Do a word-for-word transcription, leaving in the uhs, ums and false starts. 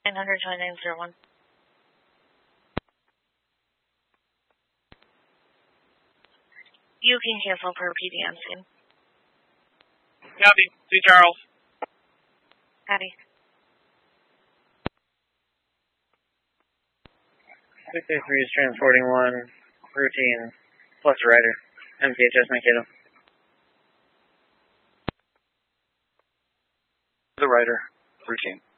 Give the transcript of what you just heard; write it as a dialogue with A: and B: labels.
A: nine hundred twenty-nine zero one. You can cancel for P D on scene.
B: Copy. See Charles.
A: Copy.
C: six eight three is transporting one, routine, plus rider, M T H S Mankato.
D: The rider, routine.